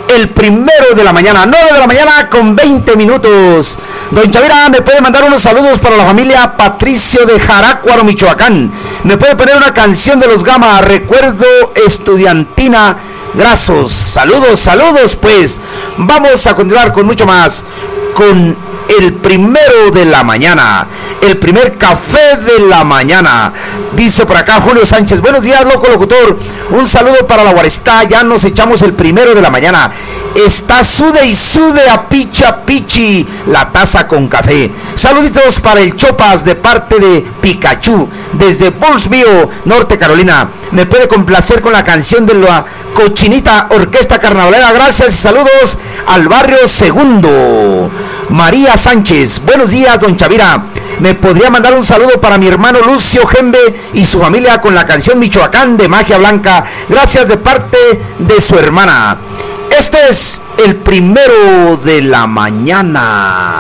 el primero de la mañana, 9 de la mañana con 20 minutos. Don Chavira, me puede mandar unos saludos para la familia Patricio de Jarácuaro, Michoacán. Me puede poner una canción de los Gama, Recuerdo Estudiantina. Gracias, saludos, pues vamos a continuar con mucho más, con el primero de la mañana, el primer café de la mañana. Dice por acá Julio Sánchez: buenos días, loco locutor, un saludo para la Guarestá, ya nos echamos el primero de la mañana. Está sude y sude a pichi la taza con café. Saluditos para el Chopas de parte de Pikachu desde Burnsville, Norte Carolina. Me puede complacer con la canción de la Cochinita Orquesta Carnavalera. Gracias y saludos al barrio Segundo. María Sánchez: buenos días, don Chavira, me podría mandar un saludo para mi hermano Lucio Gembe y su familia con la canción Michoacán de Magia Blanca. Gracias, de parte de su hermana. Este es el primero de la mañana.